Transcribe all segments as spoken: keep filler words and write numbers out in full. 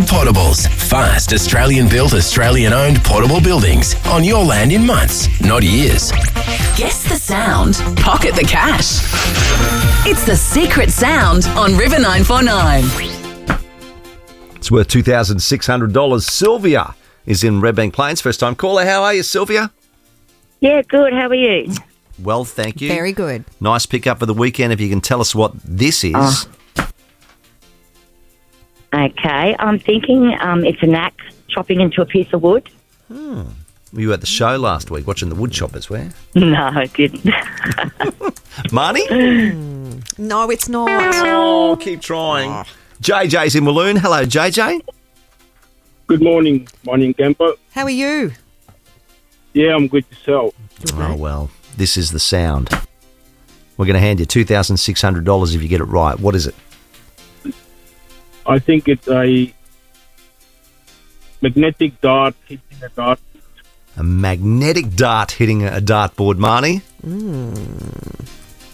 Portables. Fast, Australian-built, Australian-owned portable buildings. On your land in months, not years. Guess the sound. Pocket the cash. It's The Secret Sound on River nine four nine. It's worth two thousand six hundred dollars. Sylvia is in Redbank Plains. First time caller. How are you, Sylvia? Yeah, good. How are you? Well, thank you. Very good. Nice pickup for the weekend. If you can tell us what this is. Oh. Okay, I'm thinking um, it's an axe chopping into a piece of wood. Hmm. Were you at the show last week watching the wood choppers, were you? No, I didn't. Marnie? Mm. No, it's not. Oh, keep trying. Oh. J J's in Walloon. Hello, J J. Good morning, morning, Campo. How are you? Yeah, I'm good yourself. Oh, well, this is the sound. We're going to hand you two thousand six hundred dollars if you get it right. What is it? I think it's a magnetic dart hitting a dart. A magnetic dart hitting a dartboard, Marnie? Mm.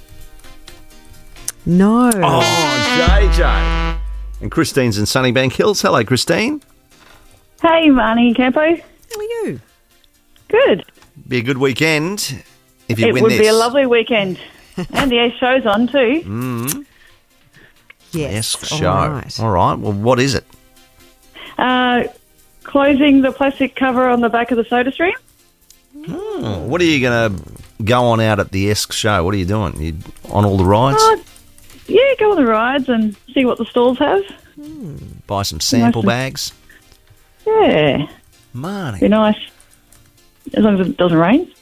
No. Oh, J J. And Christine's in Sunnybank Hills. Hello, Christine. Hey, Marnie, Campo. How are you? Good. Be a good weekend if you it win would this. be a lovely weekend. And the Ace show's on too. Mm. Yes. Yes, show. All right. All right. Well, what is it? Uh, closing the plastic cover on the back of the soda stream. Oh, what are you going to go on out at the Esk show? What are you doing? You on all the rides? Uh, yeah, go on the rides and see what the stalls have. Hmm. Buy some sample Nice. bags? Yeah. Marnie. Be nice. As long as it doesn't rain.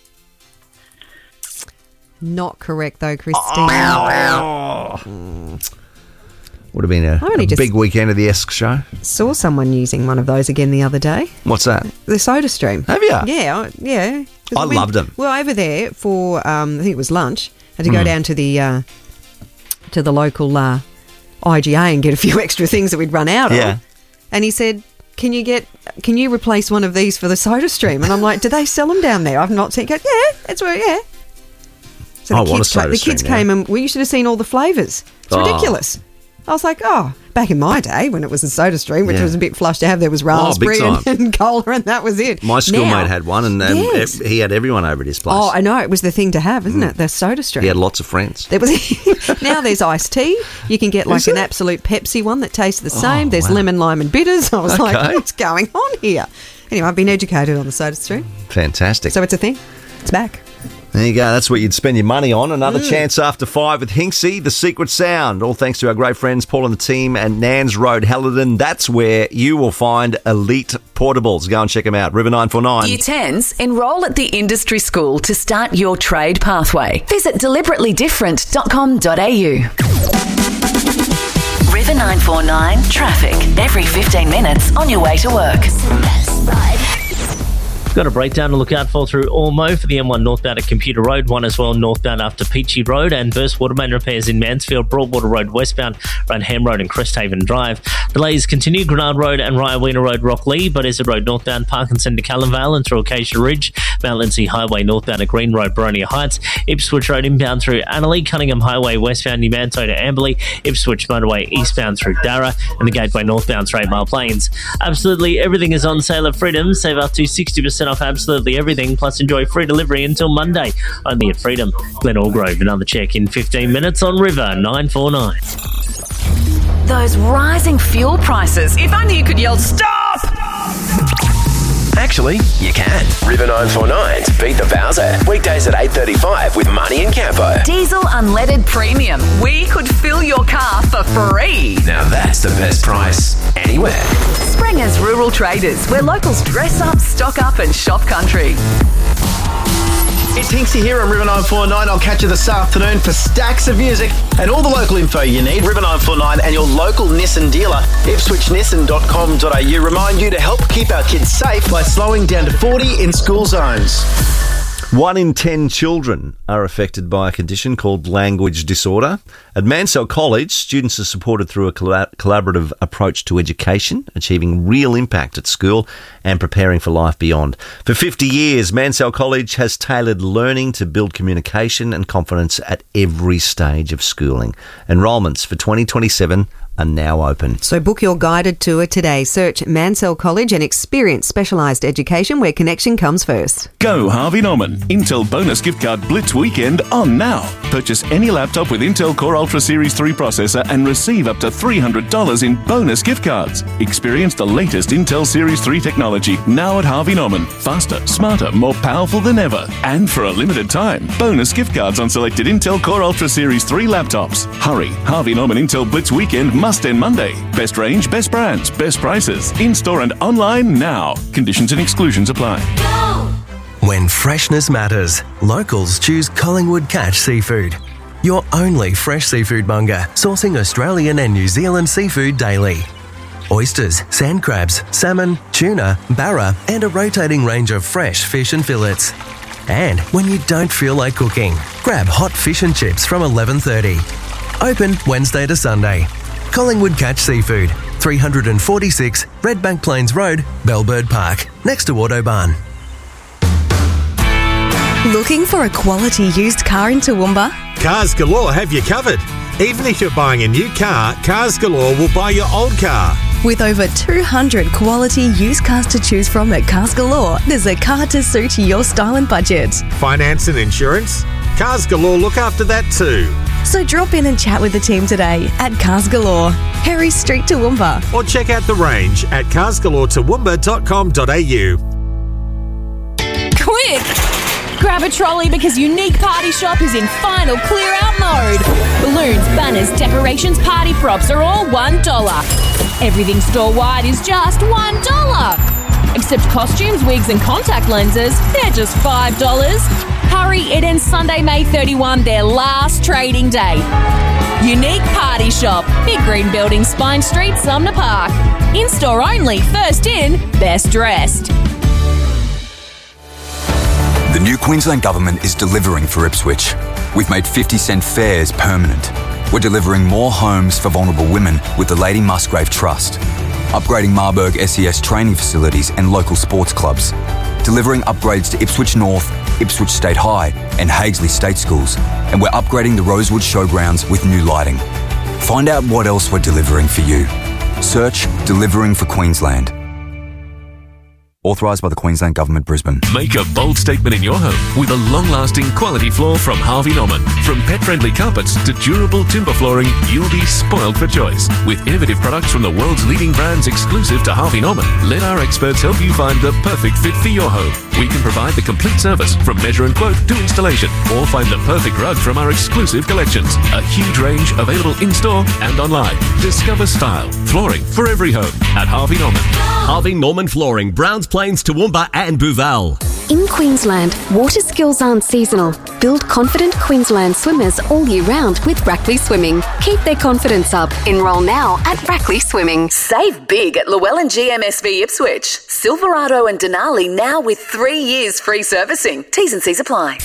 Not correct, though, Christine. Oh. Mm. Would have been a, I only a just- big weekend of the Esk show. Saw someone using one of those again the other day. What's that? The soda stream. Have you? Yeah, I- yeah. 'Cause I we- loved 'em. Well, over there for um, I think it was lunch. Had to go Mm. down to the uh, to the local uh, I G A and get a few extra things that we'd run out Yeah. of. And he said, "Can you get? Can you replace one of these for the soda stream?" And I'm like, "Do they sell them down there?" I've not seen. He goes, yeah, that's where. Yeah. So I the want a kids, ca- soda the kids stream now. came and well, you should have seen all the flavours. It's Oh. ridiculous. I was like, oh, back in my day when it was a soda stream, which Yeah. was a bit flush to have, there was raspberry time. and, and cola, and that was it. My schoolmate Now- had one, and, and Yes. he had everyone over at his place. Oh, I know. It was the thing to have, isn't it? The soda stream. He had lots of friends. There was now there's iced tea. You can get like Is an there? absolute Pepsi one that tastes the same. there's wow. lemon, lime, and bitters. I was like, Okay. what's going on here? Anyway, I've been educated on the soda stream, Fantastic. so it's a thing. It's back. There you go. That's what you'd spend your money on. Another Mm. chance after five with Hinksy, The Secret Sound. All thanks to our great friends Paul and the team at Nans Road, Helidon. That's where you will find elite portables. Go and check them out. River nine four nine. Year tens, enrol at the industry school to start your trade pathway. Visit deliberately different dot com dot a u. River nine four nine traffic. Every fifteen minutes on your way to work. Got a breakdown to look out for through Ormo for the M one northbound at Computer Road, one as well northbound after Peachy Road, and burst water main repairs in Mansfield, Broadwater Road westbound around Ham Road and Cresthaven Drive. Delays continue Grenard Road and Ryawena Road, Rocklea, Buddisa Road northbound Parkinson to Callanvale and through Acacia Ridge, Mount Lindesay Highway northbound at Green Road, Boronia Heights, Ipswich Road inbound through Annalee, Cunningham Highway westbound New Manto to Amberley, Ipswich Motorway eastbound through Darra, and the Gateway northbound through Eight Mile Plains. Absolutely everything is on sale at Freedom. Save up to sixty percent off absolutely everything, plus enjoy free delivery until Monday. Only at Freedom. Glen Allgrove, another check in fifteen minutes on River nine four nine. Those rising fuel prices. If only you could yell, stop! Actually, you can. River nine four nine Beat the Bowser. Weekdays at eight thirty-five with Marnie and Campo. Diesel unleaded premium. We could fill your car for free. Now that's the best price anywhere. Springer's Rural Traders, where locals dress up, stock up and shop country. It's Hinksy here on River nine four nine. I'll catch you this afternoon for stacks of music and all the local info you need. River nine four nine and your local Nissan dealer, ipswich nissan dot com dot a u, remind you to help keep our kids safe by slowing down to forty in school zones. One in ten children are affected by a condition called language disorder. At Mansell College, students are supported through a collab- collaborative approach to education, achieving real impact at school and preparing for life beyond. For fifty years, Mansell College has tailored learning to build communication and confidence at every stage of schooling. Enrolments for twenty twenty-seven are now open. So book your guided tour today. Search Mansell College and experience specialised education where connection comes first. Go Harvey Norman. Intel bonus gift card Blitz weekend on now. Purchase any laptop with Intel Core Ultra Series three processor and receive up to three hundred dollars in bonus gift cards. Experience the latest Intel Series three technology now at Harvey Norman. Faster, smarter, more powerful than ever. And for a limited time, bonus gift cards on selected Intel Core Ultra Series three laptops. Hurry, Harvey Norman Intel Blitz weekend must end Monday. Best range, best brands, best prices. In-store and online now. Conditions and exclusions apply. When freshness matters, locals choose Collingwood Catch Seafood. Your only fresh seafood monger, sourcing Australian and New Zealand seafood daily. Oysters, sand crabs, salmon, tuna, barra, and a rotating range of fresh fish and fillets. And when you don't feel like cooking, grab hot fish and chips from eleven thirty. Open Wednesday to Sunday. Collingwood Catch Seafood, three forty-six Redbank Plains Road, Bellbird Park, next to Autobahn. Looking for a quality used car in Toowoomba? Cars Galore have you covered. Even if you're buying a new car, Cars Galore will buy your old car. With over two hundred quality used cars to choose from at Cars Galore, there's a car to suit your style and budget. Finance and insurance? Cars Galore look after that too. So drop in and chat with the team today at Cars Galore, Harry Street, Toowoomba. Or check out the range at cars galore toowoomba dot com dot a u. Quick! Grab a trolley because Unique Party Shop is in final clear-out mode. Balloons, banners, decorations, party props are all one dollar. Everything store-wide is just one dollar. Except costumes, wigs and contact lenses, they're just five dollars. Hurry, it ends Sunday, May thirty-first, their last trading day. Unique Party Shop, Big Green Building, Spine Street, Sumner Park. In-store only, first in, best dressed. The new Queensland Government is delivering for Ipswich. We've made fifty cent fares permanent. We're delivering more homes for vulnerable women with the Lady Musgrave Trust. Upgrading Marburg S E S training facilities and local sports clubs. Delivering upgrades to Ipswich North, Ipswich State High and Hagesley State Schools. And we're upgrading the Rosewood Showgrounds with new lighting. Find out what else we're delivering for you. Search Delivering for Queensland. Authorised by the Queensland Government, Brisbane. Make a bold statement in your home with a long-lasting quality floor from Harvey Norman. From pet-friendly carpets to durable timber flooring, you'll be spoiled for choice. With innovative products from the world's leading brands exclusive to Harvey Norman, let our experts help you find the perfect fit for your home. We can provide the complete service from measure and quote to installation, or find the perfect rug from our exclusive collections. A huge range available in-store and online. Discover style, flooring for every home at Harvey Norman. Harvey Norman Flooring, Browns Plains, Toowoomba and Booval. In Queensland, water skills aren't seasonal. Build confident Queensland swimmers all year round with Rackley Swimming. Keep their confidence up. Enrol now at Rackley Swimming. Save big at Llewellyn G M S V Ipswich. Silverado and Denali now with three years free servicing. T's and C's apply.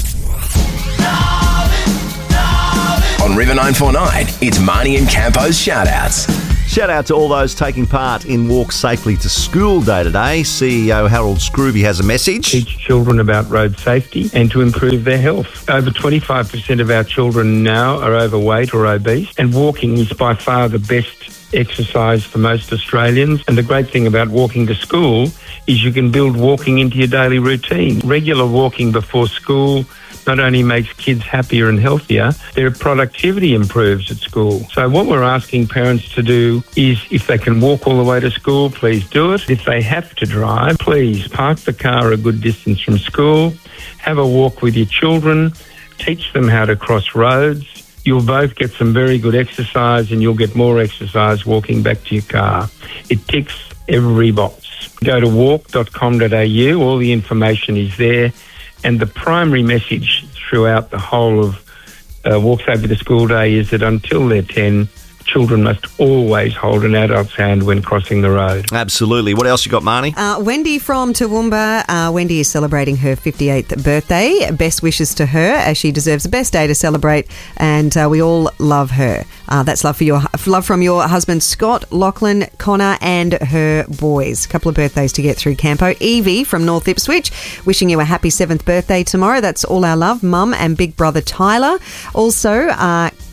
On River nine four nine, it's Marnie and Campo's shout-outs. Shout out to all those taking part in Walk Safely to School Day today. C E O Harold Scrooby has a message. Teach children about road safety and to improve their health. Over twenty-five percent of our children now are overweight or obese, and walking is by far the best exercise for most Australians. And the great thing about walking to school is you can build walking into your daily routine. Regular walking before school not only makes kids happier and healthier, their productivity improves at school. So what we're asking parents to do is, if they can walk all the way to school, please do it. If they have to drive, please park the car a good distance from school, have a walk with your children, teach them how to cross roads. You'll both get some very good exercise, and you'll get more exercise walking back to your car. It ticks every box. Go to walk dot com dot a u. All the information is there. And the primary message throughout the whole of uh, Walk Safely to School Day is that until they're ten, children must always hold an adult's hand when crossing the road. Absolutely. What else you got, Marnie? Uh, Wendy from Toowoomba. Uh, Wendy is celebrating her fifty-eighth birthday. Best wishes to her, as she deserves the best day to celebrate, and uh, we all love her. Uh, that's love for your love from your husband Scott, Lachlan, Connor, and her boys. A couple of birthdays to get through, Campo. Evie from North Ipswich, wishing you a happy seventh birthday tomorrow. That's all our love, Mum and big brother Tyler. Also, uh,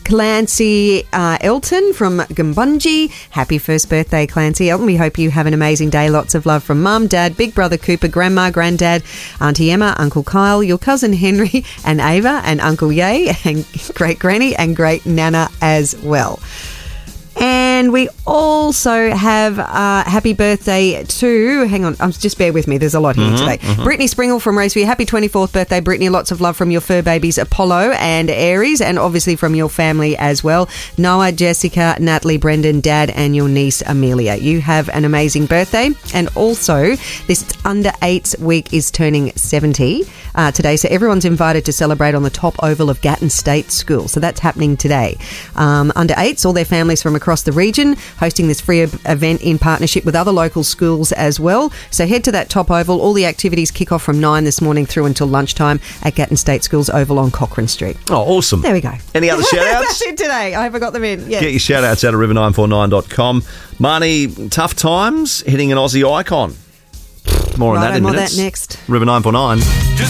Clancy uh, Elton from Gumbunji. Happy first birthday, Clancy Elton. We hope you have an amazing day. Lots of love from Mum, Dad, Big Brother Cooper, Grandma, Granddad, Auntie Emma, Uncle Kyle, your cousin Henry and Ava, and Uncle Ye, and Great Granny and Great Nana as well. And we also have uh, happy birthday to, hang on, um, just bear with me, there's a lot here Mm-hmm, today. mm-hmm. Brittany Springle from Raceview. Happy twenty-fourth birthday, Brittany. Lots of love from your fur babies, Apollo and Aries, and obviously from your family as well. Noah, Jessica, Natalie, Brendan, Dad, and your niece, Amelia. You have an amazing birthday. And also, this under eights week is turning seventy uh, today, so everyone's invited to celebrate on the top oval of Gatton State School. So that's happening today. Um, under eights, all their families from across the region, hosting this free event in partnership with other local schools as well. So head to that top oval. All the activities kick off from nine this morning through until lunchtime at Gatton State School's Oval on Cochrane Street. Oh, awesome. There we go. Any other shout-outs? That's it today. I hope I got them in. Yeah. Get your shout-outs out of river nine four nine dot com. Marnie, tough times, hitting an Aussie icon. More on Righto, that in more minutes. that next. River nine four nine. Just